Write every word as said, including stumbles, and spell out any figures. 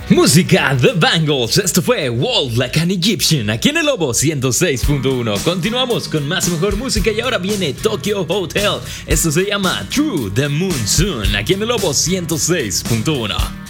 Música The Bangles, esto fue Walk Like an Egyptian aquí en el Lobo ciento seis punto uno. Continuamos con más y mejor música y ahora viene Tokyo Hotel. Esto se llama Through the Monsoon aquí en el Lobo ciento seis punto uno.